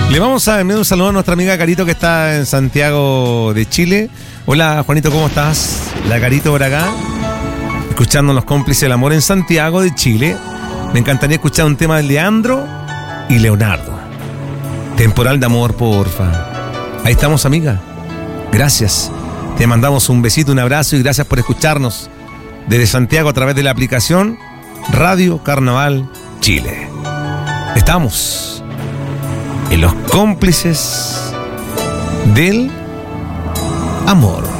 Le vamos a enviar un saludo a nuestra amiga Carito que está en Santiago de Chile. Hola Juanito, ¿cómo estás? La Carito por acá, escuchando Los Cómplices del Amor en Santiago de Chile. Me encantaría escuchar un tema de Leandro y Leonardo. Temporal de amor, porfa. Ahí estamos, amiga. Gracias. Te mandamos un besito, un abrazo y gracias por escucharnos desde Santiago a través de la aplicación Radio Carnaval Chile. Estamos en Los Cómplices del Amor.